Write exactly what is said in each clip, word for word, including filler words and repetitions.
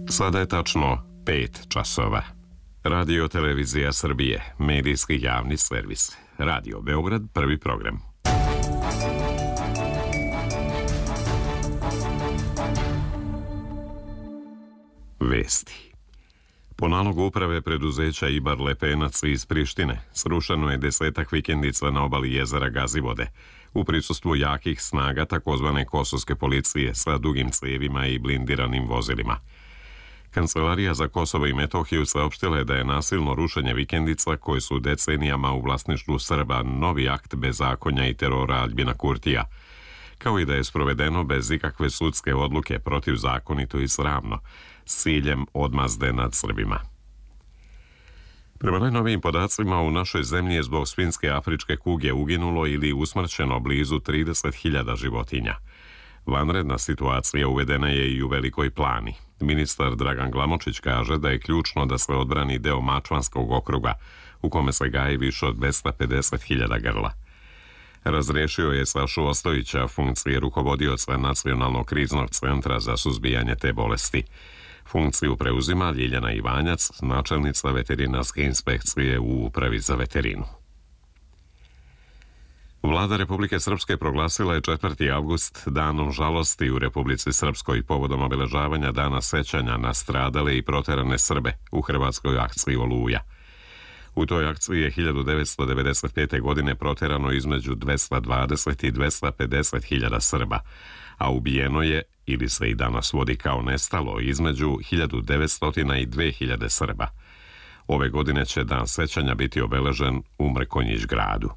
Sada je tačno pet časova. Radio Televizija Srbije, medijski javni servis. Radio Beograd, prvi program. Vesti. Po nalogu uprave preduzeća Ibar Lepenac iz Prištine srušeno je desetak vikendica na obali jezera Gazivode u prisustvu jakih snaga takozvane kosovske policije sa dugim cevima i blindiranim vozilima. Kancelarija za Kosovo i Metohiju saopštila je da je nasilno rušenje vikendica koje su decenijama u vlasništvu Srba novi akt bezakonja i terora Aljbina Kurtija, kao i da je sprovedeno bez ikakve sudske odluke protivzakonito i sramno, s ciljem odmazde nad Srbima. Prema najnovijim podacima, u našoj zemlji je zbog svinjske afričke kuge uginulo ili usmrćeno blizu trideset hiljada životinja. Vanredna situacija uvedena je i u Velikoj Plani. Ministar Dragan Glamočić kaže da je ključno da se odbrani deo Mačvanskog okruga, u kome se gaji više od dvesta pedeset hiljada grla. Razrešio je Sašu Ostojića funkcije rukovodioca Nacionalnog kriznog centra za suzbijanje te bolesti. Funkciju preuzima Ljiljana Ivanjac, načelnica veterinarske inspekcije u Upravi za veterinu. Vlada Republike Srpske proglasila je četvrti avgust danom žalosti u Republici Srpskoj povodom obeležavanja dana sećanja na stradale i proterane Srbe u hrvatskoj akciji Oluja. U toj akciji je hiljadu devetsto devedeset pete. godine proterano između dvesta dvadeset i dvesta pedeset hiljada Srba, a ubijeno je, ili se i danas vodi kao nestalo, između hiljadu devetsto i dve hiljade Srba. Ove godine će dan sećanja biti obeležen u Mrkonjić gradu.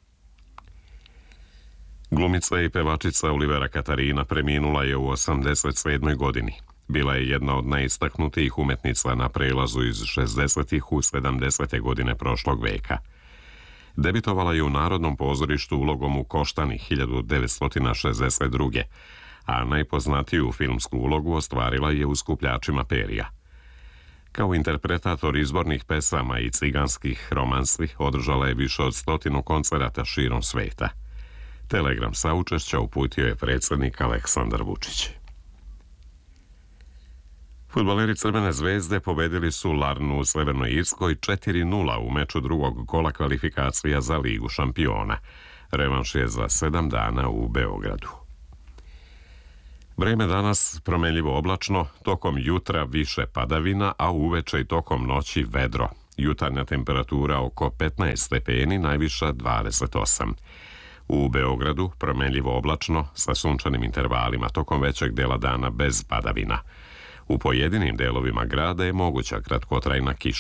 Glumica i pevačica Olivera Katarina preminula je u osamdeset sedmoj. godini. Bila je jedna od najistaknutijih umetnica na prelazu iz šezdesetih u sedamdesete. godine prošlog veka. Debitovala je u Narodnom pozorištu ulogom u Koštani hiljadu devetsto šezdeset druge. a najpoznatiju filmsku ulogu ostvarila je u Skupljačima perija. Kao interpretator izbornih pesama i ciganskih romansi održala je više od stotinu koncerata širom sveta. Telegram saučešća uputio je predsjednik Aleksandar Vučić. Fudbaleri Crvene zvezde pobedili su Larnu u Severnoj Irskoj četiri nula u meču drugog kola kvalifikacija za Ligu šampiona. Revanš je za sedam dana u Beogradu. Vreme danas promenljivo oblačno, tokom jutra više padavina, a uveče i tokom noći vedro. Jutarnja temperatura oko petnaest stepeni, najviša dvadeset osam. U Beogradu promenljivo oblačno sa sunčanim intervalima tokom većeg dela dana bez padavina. U pojedinim delovima grada je moguća kratkotrajna kiša.